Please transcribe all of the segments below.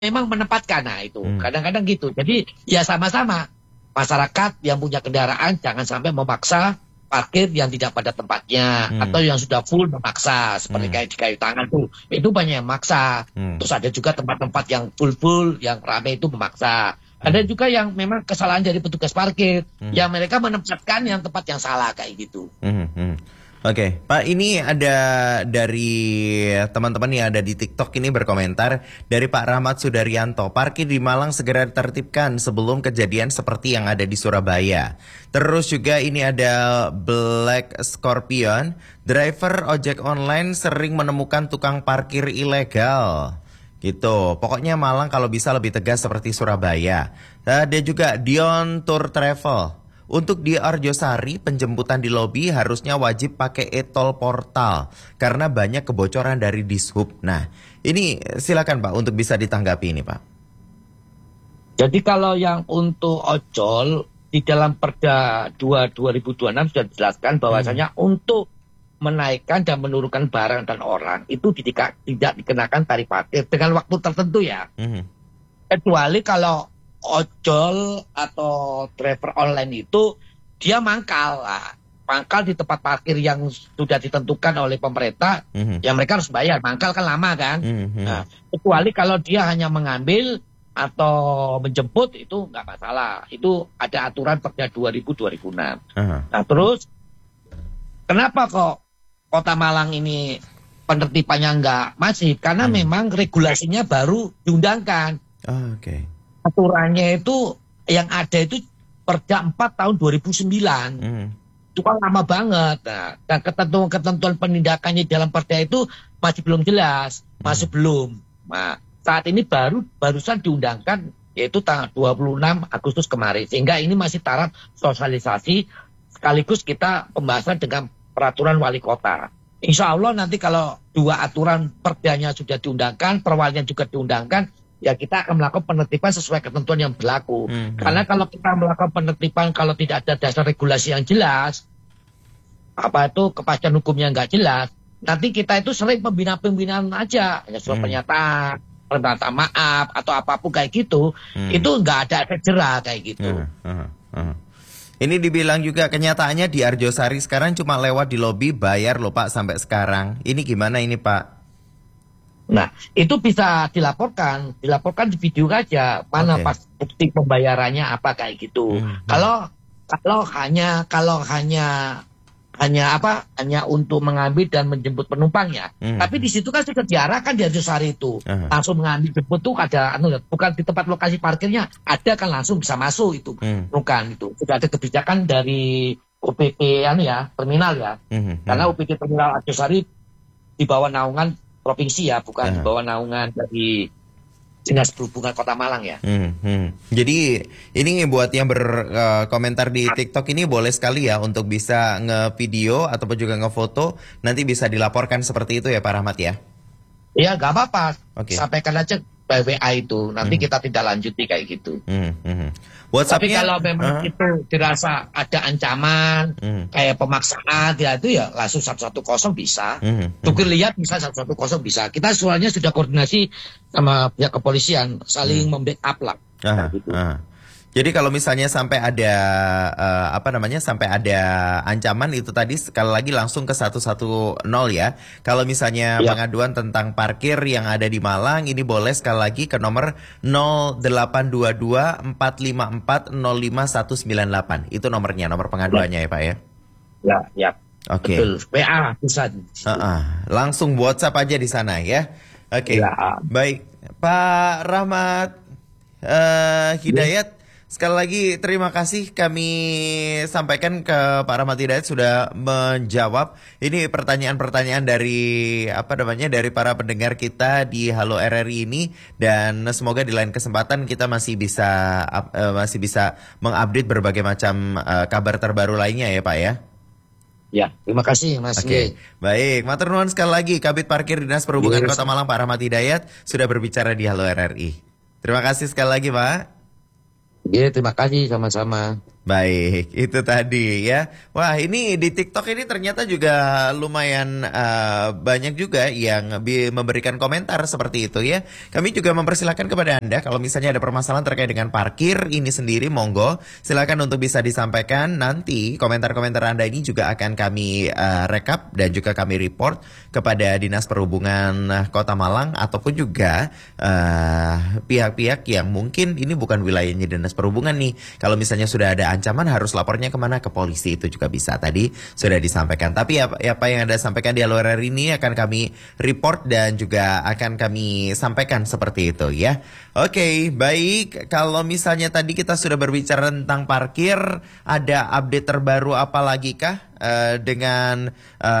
memang menempatkan. Nah itu kadang-kadang gitu. Jadi ya sama-sama masyarakat yang punya kendaraan jangan sampai memaksa parkir yang tidak pada tempatnya atau yang sudah full memaksa seperti kayak di kayu tangan tuh itu banyak yang maksa. Terus ada juga tempat-tempat yang full yang ramai itu memaksa. Ada juga yang memang kesalahan dari petugas parkir yang mereka menempatkan yang tempat yang salah kayak gitu. Oke, Pak, ini ada dari teman-teman yang ada di TikTok ini berkomentar dari Pak Rahmat Sudaryanto, parkir di Malang segera ditertibkan sebelum kejadian seperti yang ada di Surabaya. Terus juga ini ada Black Scorpion, driver ojek online sering menemukan tukang parkir ilegal. Gitu, pokoknya Malang kalau bisa lebih tegas seperti Surabaya. Ada juga Dion Tour Travel. Untuk di Arjosari, penjemputan di lobi harusnya wajib pakai e-tol portal karena banyak kebocoran dari Dishub. Nah, ini silakan Pak untuk bisa ditanggapi ini Pak. Jadi kalau yang untuk ojol di dalam Perda 2026 sudah dijelaskan bahwasanya untuk menaikkan dan menurunkan barang dan orang itu tidak dikenakan tarif parkir dengan waktu tertentu ya. Kecuali kalau ojol atau driver online itu dia mangkal di tempat parkir yang sudah ditentukan oleh pemerintah, ya mereka harus bayar. Mangkal kan lama kan. Nah, kecuali kalau dia hanya mengambil atau menjemput itu nggak masalah. Itu ada aturan Perda 2000-2006. Nah terus kenapa kok Kota Malang ini penertibannya nggak masif? Karena memang regulasinya baru diundangkan. Oke. Aturannya itu yang ada itu Perda 4 tahun 2009. Itu kan lama banget. Nah, dan ketentuan penindakannya dalam Perda itu masih belum jelas, masih belum. Nah, saat ini barusan diundangkan yaitu tanggal 26 Agustus kemarin. Sehingga ini masih taraf sosialisasi sekaligus kita pembahasan dengan peraturan wali kota. Insya Allah nanti kalau dua aturan perdanya sudah diundangkan, perwalinya juga diundangkan, ya kita akan melakukan penertiban sesuai ketentuan yang berlaku. Karena kalau kita melakukan penertiban kalau tidak ada dasar regulasi yang jelas, kepastian hukumnya nggak jelas, nanti kita itu sering pembinaan aja, hanya surat pernyataan, permintaan maaf atau apapun kayak gitu, itu nggak ada efek jerah kayak gitu. Ini dibilang juga kenyataannya di Arjosari sekarang cuma lewat di lobi bayar loh Pak sampai sekarang. Ini gimana ini Pak? Nah, itu bisa dilaporkan di video aja mana pas bukti pembayarannya apa kayak gitu. Kalau hanya untuk mengambil dan menjemput penumpangnya. Tapi di situ kan sudah diarahkan di Arjosari itu. Langsung mengambil jemput tuh ada bukan di tempat lokasi parkirnya, ada kan langsung bisa masuk itu. Bukan itu. Sudah ada kebijakan dari UPT terminal ya. Karena UPT terminal Arjosari di bawah naungan provinsi ya, bukan di bawah naungan dari Dinas Perhubungan Kota Malang ya. Jadi ini buat yang berkomentar di TikTok ini boleh sekali ya untuk bisa nge-video ataupun juga nge-foto, nanti bisa dilaporkan seperti itu ya Pak Rahmat ya? Iya nggak apa-apa, sampaikan aja by WA itu, nanti kita tidak lanjuti kayak gitu. Tapi kalau memang itu dirasa ada ancaman, kayak pemaksaan, itu ya langsung 110 bisa. Tukir lihat bisa 110 bisa. Kita soalnya sudah koordinasi sama pihak kepolisian, saling membackup lah. Gitu. Jadi kalau misalnya sampai ada sampai ada ancaman itu tadi sekali lagi langsung ke 110 ya. Kalau misalnya pengaduan tentang parkir yang ada di Malang ini boleh sekali lagi ke nomor 0822 454 05198. Itu nomornya, nomor pengaduannya ya Pak ya. Ya. Oke. Betul. WA bisa. Langsung WhatsApp aja di sana ya. Oke. Baik. Pak Rahmat Hidayat, sekali lagi terima kasih kami sampaikan ke Pak Rahmat Hidayat sudah menjawab ini pertanyaan-pertanyaan dari dari para pendengar kita di Halo RRI ini, dan semoga di lain kesempatan kita masih bisa mengupdate berbagai macam kabar terbaru lainnya ya Pak ya. Ya, terima kasih Mas. Baik, matur nuwun sekali lagi Kabid Parkir Dinas Perhubungan Kota Malang Pak Rahmat Hidayat sudah berbicara di Halo RRI. Terima kasih sekali lagi Pak. Iya, terima kasih sama-sama. Baik, itu tadi ya. Wah, ini di TikTok ini ternyata juga lumayan banyak juga yang memberikan komentar seperti itu ya. Kami juga mempersilahkan kepada Anda kalau misalnya ada permasalahan terkait dengan parkir ini sendiri, monggo silakan untuk bisa disampaikan. Nanti komentar-komentar Anda ini juga akan kami rekap dan juga kami report kepada Dinas Perhubungan Kota Malang ataupun juga pihak-pihak yang mungkin ini bukan wilayahnya Dinas Perhubungan nih. Kalau misalnya sudah ada ancaman harus lapornya kemana, ke polisi, itu juga bisa. Tadi sudah disampaikan. Tapi apa yang Anda sampaikan di luar hari ini akan kami report dan juga akan kami sampaikan seperti itu ya. Oke, baik. Kalau misalnya tadi kita sudah berbicara tentang parkir, ada update terbaru apa lagi kah dengan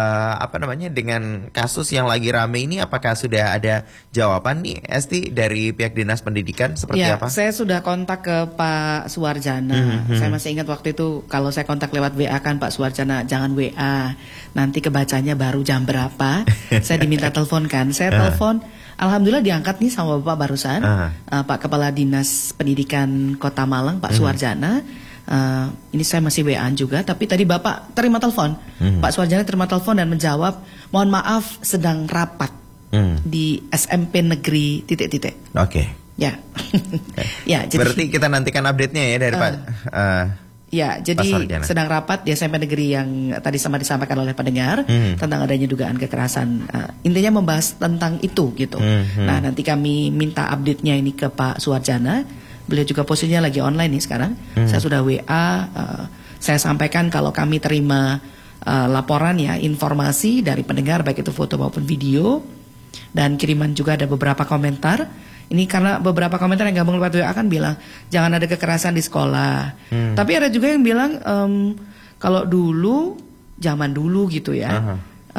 dengan kasus yang lagi rame ini? Apakah sudah ada jawaban nih, Esti, dari pihak Dinas Pendidikan seperti apa? Saya sudah kontak ke Pak Suwarjana. Saya masih ingat waktu itu kalau saya kontak lewat WA kan, Pak Suwarjana jangan WA, nanti kebacanya baru jam berapa. Saya diminta telepon kan, saya telepon. Alhamdulillah diangkat nih sama Bapak barusan, Pak Kepala Dinas Pendidikan Kota Malang, Pak Suwarjana. Ini saya masih WA-an juga, tapi tadi Bapak terima telepon. Pak Suwarjana terima telepon dan menjawab, mohon maaf sedang rapat di SMP Negeri titik-titik. Oke. Ya. Ya, jadi berarti kita nantikan update-nya ya dari Pak. Ya, jadi sedang rapat di SMP Negeri yang tadi sama disampaikan oleh pendengar tentang adanya dugaan kekerasan. Intinya membahas tentang itu gitu. Nah, nanti kami minta update-nya ini ke Pak Suwarjana. Beliau juga posisinya lagi online nih sekarang. Saya sudah WA. Saya sampaikan kalau kami terima laporan ya, informasi dari pendengar baik itu foto maupun video, dan kiriman juga ada beberapa komentar. Ini karena beberapa komentar yang gabung lewat WA kan bilang jangan ada kekerasan di sekolah. Tapi ada juga yang bilang kalau dulu, zaman dulu gitu ya,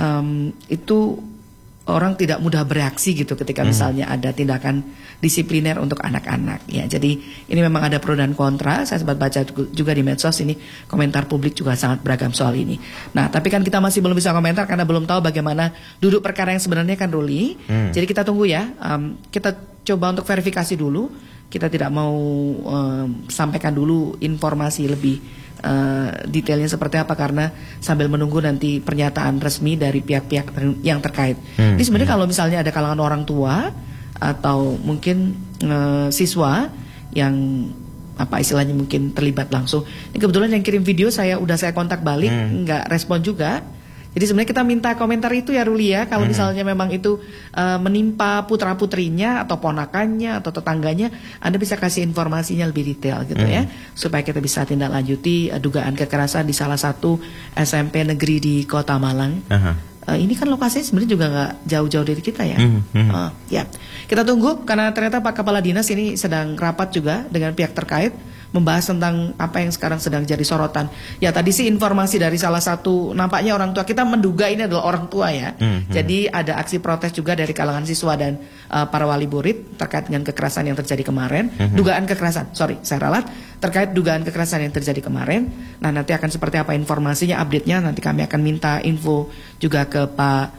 itu orang tidak mudah bereaksi gitu ketika misalnya ada tindakan disipliner untuk anak-anak. Ya, jadi ini memang ada pro dan kontra. Saya sempat baca juga di medsos ini, komentar publik juga sangat beragam soal ini. Nah, tapi kan kita masih belum bisa komentar karena belum tahu bagaimana duduk perkara yang sebenarnya kan, Ruli. Jadi kita tunggu ya. Kita coba untuk verifikasi dulu. Kita tidak mau sampaikan dulu informasi lebih detailnya seperti apa karena sambil menunggu nanti pernyataan resmi dari pihak-pihak yang terkait. Ini sebenarnya kalau misalnya ada kalangan orang tua atau mungkin siswa yang apa istilahnya mungkin terlibat langsung. Ini kebetulan yang kirim video saya kontak balik, nggak respon juga. Jadi sebenarnya kita minta komentar itu ya, Ruli ya. Kalau misalnya memang itu menimpa putra-putrinya atau ponakannya atau tetangganya, Anda bisa kasih informasinya lebih detail gitu ya, supaya kita bisa tindak lanjuti dugaan kekerasan di salah satu SMP negeri di Kota Malang. Ini kan lokasinya sebenarnya juga nggak jauh-jauh dari kita ya. Ya, kita tunggu karena ternyata Pak Kepala Dinas ini sedang rapat juga dengan pihak terkait membahas tentang apa yang sekarang sedang jadi sorotan. Ya, tadi sih informasi dari salah satu, nampaknya orang tua, kita menduga ini adalah orang tua ya. Jadi ada aksi protes juga dari kalangan siswa dan para wali murid terkait dengan kekerasan yang terjadi kemarin. Dugaan kekerasan, saya ralat, terkait dugaan kekerasan yang terjadi kemarin. Nah, nanti akan seperti apa informasinya, update-nya nanti kami akan minta info juga ke Pak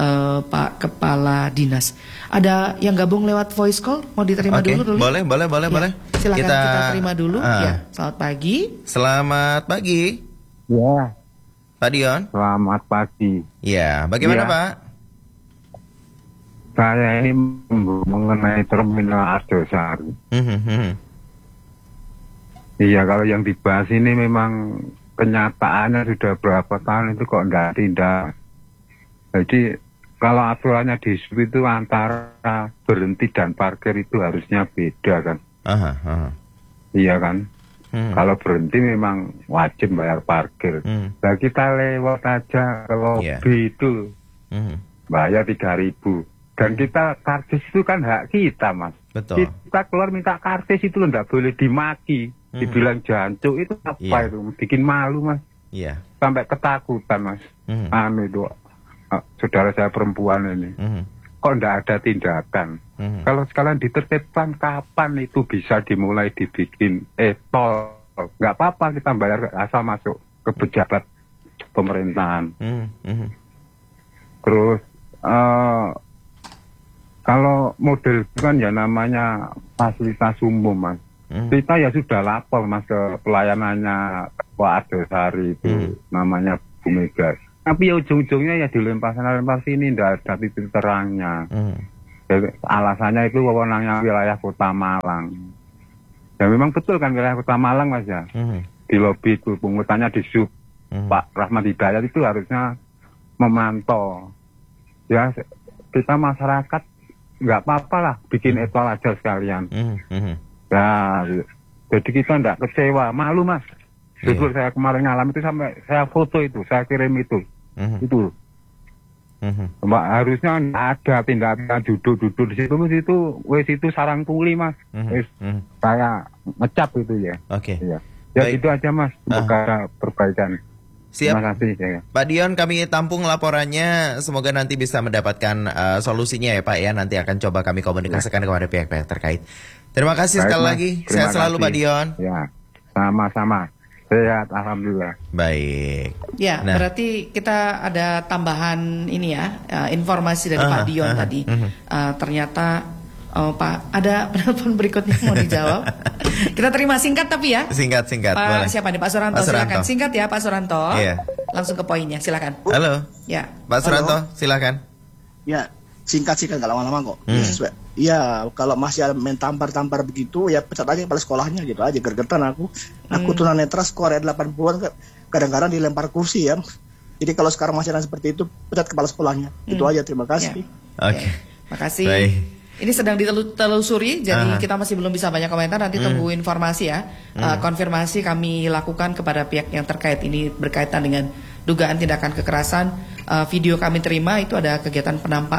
Kepala Dinas. Ada yang gabung lewat voice call, mau diterima dulu? Boleh. Silakan kita terima dulu. Ya, selamat pagi. Selamat pagi. Ya. Pak Dion. Selamat pagi. Ya, bagaimana Pak? Saya ini mengenai terminal Arjosari. Iya, kalau yang dibahas ini memang kenyataannya sudah berapa tahun itu kok enggak tindak. Jadi kalau aturannya di SUP itu antara berhenti dan parkir itu harusnya beda kan. Iya kan. Kalau berhenti memang wajib bayar parkir. Nah, kita lewat aja ke lobi itu bayar 3.000. Dan kita karcis itu kan hak kita, Mas. Betul. Kita keluar minta karcis itu nggak boleh dimaki. Dibilang jancuk itu apa itu? Bikin malu, Mas. Iya. Sampai ketakutan, Mas. Itu saudara saya perempuan ini. Kok nggak ada tindakan? Kalau sekalian ditertibkan, kapan itu bisa dimulai dibikin tol? Nggak apa-apa kita bayar asal masuk ke pejabat pemerintahan. Terus kalau model itu kan ya namanya fasilitas umum, Mas. kita ya sudah lapor Mas ke pelayanannya Pak Arjosari itu namanya Bu Mega. Tapi ya ujung-ujungnya ya dilempar sini, tidak ada titik terangnya. Jadi, alasannya itu wewenangnya wilayah Kota Malang. Dan memang betul kan wilayah Kota Malang Mas ya. Di lobi itu pungutannya di sub. Pak Rahmat Hidayat itu harusnya memantau. Ya kita masyarakat nggak apa-apa lah bikin etol aja sekalian. Nah, jadi kita nggak kecewa, malu Mas. Jujur saya kemarin ngalamin itu sampai saya foto itu, saya kirim itu. Itu. Mbak, harusnya ada tindakan duduk di situ wes itu sarang tuli Mas. Saya ngecap itu ya. Oke. Ya. Ya itu aja Mas, semoga perbaikan. Siap. Terima kasih ya. Pak Dion, kami tampung laporannya. Semoga nanti bisa mendapatkan solusinya ya Pak ya. Nanti akan coba kami komunikasikan kepada pihak-pihak terkait. Terima kasih sekali lagi. Sehat selalu Pak Dion. Ya, sama-sama. Sehat, alhamdulillah. Baik. Ya, berarti kita ada tambahan ini ya, informasi dari Pak Dion tadi. Ternyata Pak, ada penelpon berikutnya mau dijawab. Kita terima singkat tapi ya. Singkat. Pak Boleh. siapa nih? Pak Suranto, silakan. Singkat ya Pak Suranto. Iya. Langsung ke poinnya, silakan. Halo. Ya. Pak Suranto, silakan. Ya, singkat nggak lama-lama kok. Ya, kalau masih main tampar-tampar begitu, ya pecat aja kepala sekolahnya gitu aja. Gergetan aku. Aku tunanetra skor 80-an, kadang-kadang dilempar kursi ya. Jadi kalau sekarang masih ada seperti itu, pecat kepala sekolahnya. Itu aja, terima kasih. Oke. Makasih. Baik. Ini sedang ditelusuri, jadi kita masih belum bisa banyak komentar. Nanti tunggu informasi ya. Konfirmasi kami lakukan kepada pihak yang terkait. Ini berkaitan dengan dugaan tindakan kekerasan. Video kami terima itu ada kegiatan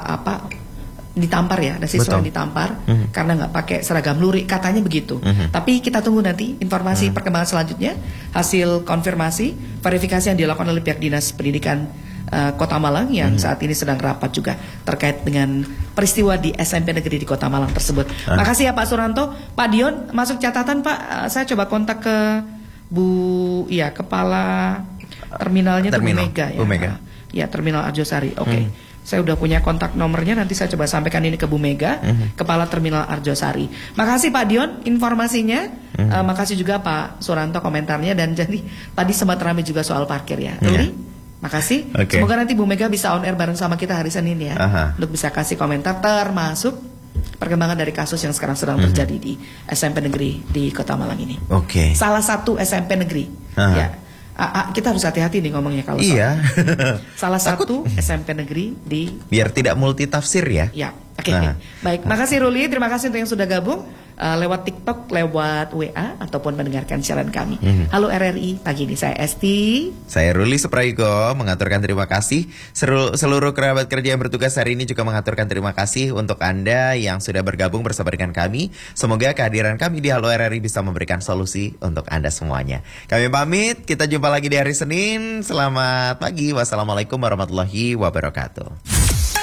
ditampar ya, ada siswa yang ditampar karena nggak pakai seragam lurik, katanya begitu. Tapi kita tunggu nanti informasi perkembangan selanjutnya, hasil konfirmasi, verifikasi yang dilakukan oleh pihak Dinas Pendidikan Kota Malang yang saat ini sedang rapat juga terkait dengan peristiwa di SMP Negeri di Kota Malang tersebut. Makasih ya Pak Suranto. Pak Dion, masuk catatan Pak. Saya coba kontak ke kepala terminalnya Bu Mega ya. Bu Mega. Ya, Terminal Arjosari. Oke. Saya udah punya kontak nomornya, nanti saya coba sampaikan ini ke Bu Mega, Kepala Terminal Arjosari. Makasih Pak Dion informasinya, makasih juga Pak Suranto komentarnya, dan jadi tadi sempat ramai juga soal parkir ya. Ruli, makasih. Semoga nanti Bu Mega bisa on air bareng sama kita hari Senin ya, untuk bisa kasih komentar termasuk perkembangan dari kasus yang sekarang sedang terjadi di SMP Negeri di Kota Malang ini. Salah satu SMP Negeri. Ya. Kita harus hati-hati nih ngomongnya kalau salah satu SMP negeri di biar tidak multitafsir ya. Ya, oke. Baik, makasih Ruli, terima kasih untuk yang sudah gabung lewat TikTok, lewat WA ataupun mendengarkan siaran kami. Halo RRI, pagi ini saya Esti. Saya Ruli Suprayogo mengaturkan terima kasih. Seluruh kerabat kerja yang bertugas hari ini juga mengaturkan terima kasih untuk Anda yang sudah bergabung bersama dengan kami. Semoga kehadiran kami di Halo RRI bisa memberikan solusi untuk Anda semuanya. Kami pamit, kita jumpa lagi di hari Senin. Selamat pagi, wassalamualaikum warahmatullahi wabarakatuh.